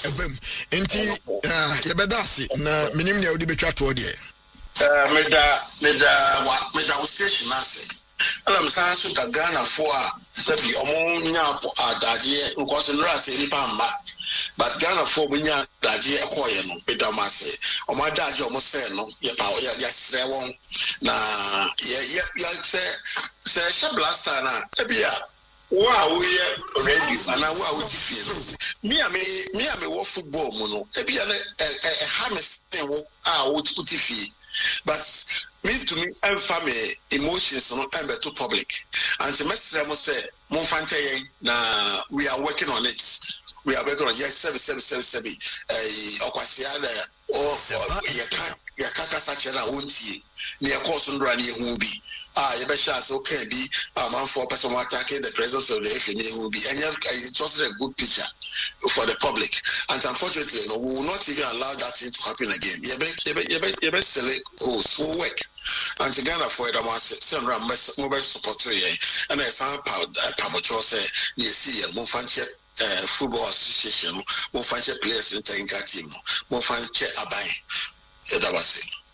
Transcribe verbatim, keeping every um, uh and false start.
ebem enti ye bedasi na minim ne odi betwa to de eh meda meda wa meda wo station ase ala msan so da Ghana fo a sabi omo nya adaje because no ase ni pamba but Ghana fo mo nya adaje ekoye no meda mase omo adaje omo se no ye pa ya ya sre won na ye ye se se she blaster na ebia wa we ready ana wa wo ti fi me am me am wo football mu no ebia na e ha me se wo a wo ti fi but me to me and family emotions no and to public and the message I must say mon fante na we are working on it we are working on yes seven seven seven seven eh okwasia na o ya ka ya kaka sache na wontie na ya course ndra na ehu bi ah ye be sha so okay bi man for person attacking the presence of the F N A ehu bi and it was a good picture for the public and unfortunately no, we will not even allow that thing to happen again ye be ye be ye be ye be select oh so work and the Ghana for it was send ram mobile support here and I sound pamacho say you see and move fan football association move fan players in the team move fan abai that was it.